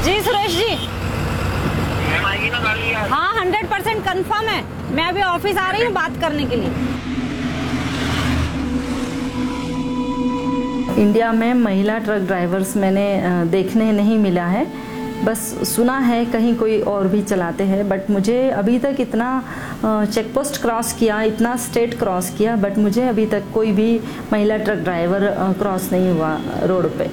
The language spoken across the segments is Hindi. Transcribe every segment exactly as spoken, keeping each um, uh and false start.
जी सुरेश जी। मैम आएगी ना गाड़ी यार? हाँ हंड्रेड परसेंट कन्फर्म है। मैं अभी ऑफिस आ रही हूँ बात करने के लिए। इंडिया में महिला ट्रक ड्राइवर्स मैंने देखने नहीं मिला है, बस सुना है कहीं कोई और भी चलाते हैं, बट मुझे अभी तक इतना चेक पोस्ट क्रॉस किया, इतना स्टेट क्रॉस किया, बट मुझे अभी तक कोई भी महिला ट्रक ड्राइवर क्रॉस नहीं हुआ रोड पे।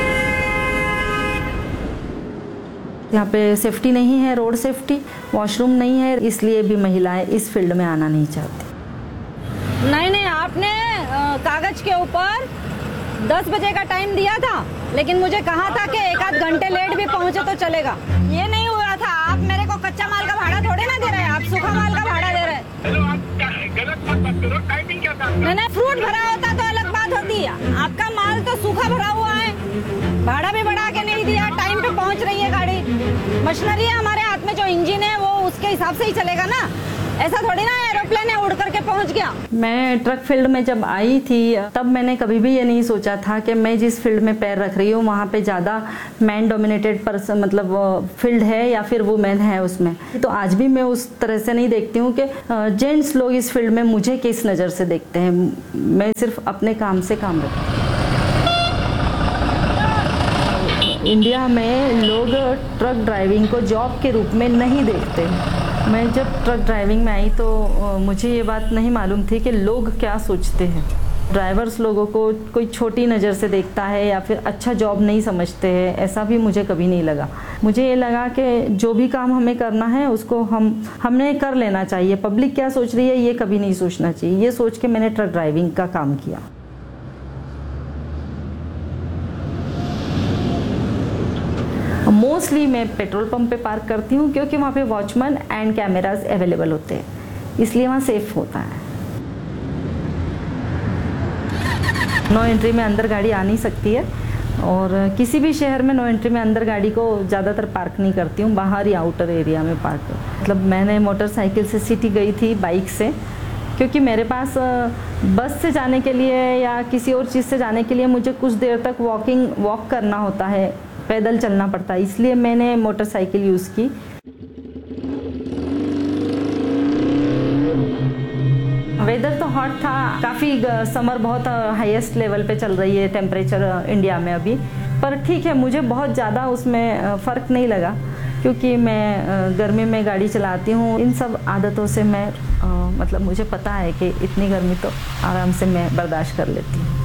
यहाँ पे सेफ्टी नहीं है, रोड सेफ्टी, वॉशरूम नहीं है, इसलिए भी महिलाएं इस फील्ड में आना नहीं चाहती। नहीं नहीं, आपने कागज के ऊपर दस बजे का टाइम दिया था, लेकिन मुझे कहा था कि एक आध घंटे लेट भी पहुंचे तो चलेगा। ये नहीं हुआ था। आप मेरे को कच्चा माल का भाड़ा थोड़े ना दे रहे हैं, आप सूखा माल का भाड़ा दे रहे हैं। हेलो, आप गलत मत बात करो। टाइमिंग क्या था? मैंने फ्रूट भरा होता तो अलग बात होती है, आपका माल तो सूखा भरा हुआ है, भाड़ा भी बढ़ा के नहीं दिया, टाइम पे पहुंच रही है गाड़ी। मशीनरी है हमारे हाथ में, जो इंजन है वो उसके हिसाब से ही चलेगा ना, ऐसा थोड़ी ना एरोप्लेन है उड़ करके पहुंच गया। मैं ट्रक फील्ड में जब आई थी तब मैंने कभी भी ये नहीं सोचा था कि मैं जिस फील्ड में पैर रख रही हूँ वहाँ पे ज़्यादा मैन डोमिनेटेड पर्सन मतलब फील्ड है या फिर वुमेन है उसमें। तो आज भी मैं उस तरह से नहीं देखती हूँ कि जेंट्स लोग इस फील्ड में मुझे किस नज़र से देखते हैं। मैं सिर्फ अपने काम से काम रखती हूँ। इंडिया में लोग ट्रक ड्राइविंग को जॉब के रूप में नहीं देखते। मैं जब ट्रक ड्राइविंग में आई तो मुझे ये बात नहीं मालूम थी कि लोग क्या सोचते हैं। ड्राइवर्स लोगों को कोई छोटी नज़र से देखता है या फिर अच्छा जॉब नहीं समझते हैं, ऐसा भी मुझे कभी नहीं लगा। मुझे ये लगा कि जो भी काम हमें करना है उसको हम हमने कर लेना चाहिए। पब्लिक क्या सोच रही है ये कभी नहीं सोचना चाहिए। ये सोच के मैंने ट्रक ड्राइविंग का काम किया। मोस्टली मैं पेट्रोल पंप पे पार्क करती हूँ क्योंकि वहाँ पे वॉचमैन एंड कैमरास अवेलेबल होते हैं, इसलिए वहाँ सेफ होता है। नो एंट्री में अंदर गाड़ी आ नहीं सकती है, और किसी भी शहर में नो एंट्री में अंदर गाड़ी को ज़्यादातर पार्क नहीं करती हूँ, बाहर ही आउटर एरिया में पार्क। मतलब मैंने मोटरसाइकिल से सिटी गई थी बाइक से, क्योंकि मेरे पास बस से जाने के लिए या किसी और चीज़ से जाने के लिए मुझे कुछ देर तक वॉकिंग वॉक करना होता है, पैदल चलना पड़ता है, इसलिए मैंने मोटरसाइकिल यूज़ की। वेदर तो हॉट था, काफ़ी समर बहुत हाईएस्ट लेवल पे चल रही है टेम्परेचर इंडिया में अभी, पर ठीक है, मुझे बहुत ज़्यादा उसमें फ़र्क नहीं लगा क्योंकि मैं गर्मी में गाड़ी चलाती हूँ। इन सब आदतों से मैं मतलब मुझे पता है कि इतनी गर्मी तो आराम से मैं बर्दाश्त कर लेती हूँ।